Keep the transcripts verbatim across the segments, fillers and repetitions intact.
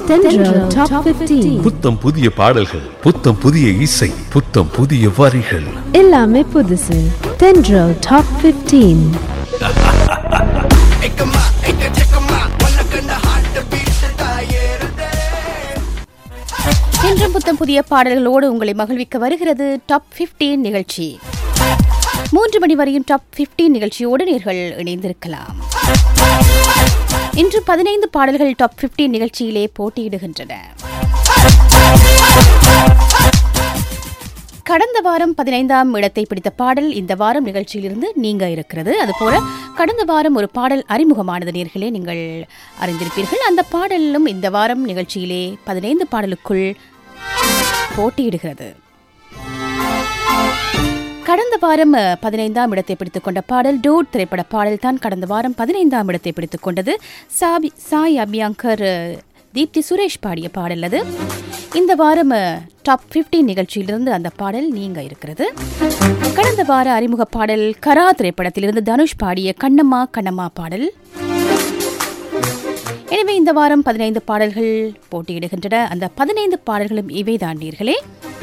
தென்றல் டாப் பதினைந்து. புத்தம் புதிய பாடல்கள், புத்தம் புதிய இசை, புத்தம் புதிய வரிகள், எல்லாமே புதுசு. தென்றல் டாப் பதினைந்து. என்றும் புத்தம் புதிய பாடல்களோடு உங்களை மகிழ்விக்க வருகிறது டாப் பதினைந்து நிகழ்ச்சி. மூன்று மணி வரையும் டாப் பதினைந்து நிகழ்ச்சியோடு நீங்கள் இணைந்திருக்கலாம். இன்று பதினைந்து பாடல்கள் டாப் பதினைந்து நிகழ்ச்சியிலே போட்டியிடுகின்றன. கடந்த வாரம் பதினைந்தாம் இடத்தை பிடித்த பாடல் இந்த வாரம் நிகழ்ச்சியிலிருந்து நீங்க இருக்கிறது. அதுபோல கடந்த வாரம் ஒரு பாடல் அறிமுகமானது நேர்களே நீங்கள் அறிந்திருப்பீர்கள். அந்த பாடலும் இந்த வாரம் நிகழ்ச்சியிலே பதினைந்து பாடலுக்குள் போட்டியிடுகிறது. கடந்த வாரம் பதினைந்தாம் இடத்தை பிடித்துக் கொண்ட பாடல் டூட் திரைப்பட பாடல் தான் கடந்த வாரம் பதினைந்தாம் இடத்தை பிடித்துக் கொண்டது. சாபி சாய் அபியங்கர் தீப்தி சுரேஷ் பாடிய பாடல் அது. இந்த வாரம் டாப் பதினைந்து நிகழ்ச்சியிலிருந்து அந்த பாடல் நீங்க இருக்கிறது. கடந்த வார அறிமுக பாடல் கரா திரைப்படத்திலிருந்து தனுஷ் பாடிய கண்ணம்மா கண்ணம்மா பாடல். எனவே இந்த வாரம் பதினைந்து பாடல்கள் போட்டியிடுகின்றன. அந்த பதினைந்து பாடல்களும் இவைதான் நேர்களே.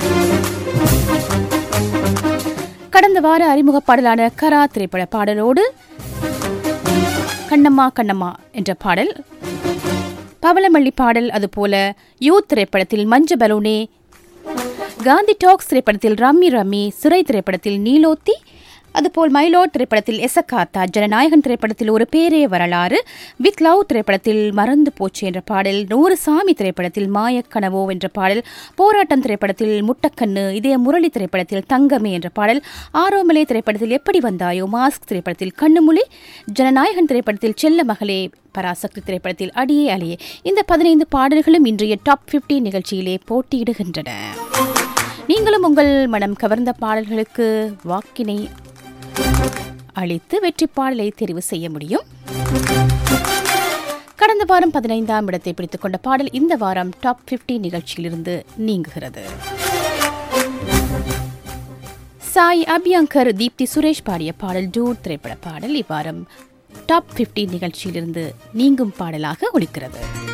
கடந்த வார அறிமுக பாடலான கரா திரைப்பட பாடலோடு கண்ணம்மா கண்ணம்மா என்ற பாடல், பவளமல்லி பாடல், அதுபோல யூத் திரைப்படத்தில் மஞ்ச பலூனே, காந்தி டாக்ஸ் திரைப்படத்தில் ரம்மி ரம்மி, சிறை திரைப்படத்தில் நீலோத்தி, அதுபோல் மைலோட் திரைப்படத்தில் எசக்காத்தா, ஜனநாயகன் திரைப்படத்தில் ஒரு பேரே வரலாறு, வித் லவ் திரைப்படத்தில் மறந்து போச்சு என்ற பாடல், நூறு சாமி திரைப்படத்தில் மாயக்கனவோ என்ற பாடல், போராட்டம் திரைப்படத்தில் முட்டக்கண்ணு, இதய முரளி திரைப்படத்தில் தங்கமே என்ற பாடல், ஆரோமலை திரைப்படத்தில் எப்படி வந்தாயோ, மாஸ்க் திரைப்படத்தில் கண்ணுமுழி, ஜனநாயகன் திரைப்படத்தில் செல்ல மகளே, பராசக்தி திரைப்படத்தில் அடியே அலையே. இந்த பதினைந்து பாடல்களும் இன்றைய டாப் பதினைந்து நிகழ்ச்சியிலே போட்டியிடுகின்றன. நீங்களும் உங்கள் மனம் கவர்ந்த பாடல்களுக்கு வாக்கினை அளித்து வெற்றி பாடலை தெரிவு செய்ய முடியும். கடந்த வாரம் பதினைந்தாம் இடத்தை பிடித்துக் கொண்ட பாடல் இந்த வாரம் டாப் பதினைந்து நிகழ்ச்சியிலிருந்து நீங்குகிறது. சாய் அபியங்கர் தீப்தி சுரேஷ் பாடிய பாடல் டூட் திரைப்பட பாடல் இவ்வாரம் டாப் பதினைந்து நிகழ்ச்சியிலிருந்து நீங்கும் பாடலாக ஒலிக்கிறது.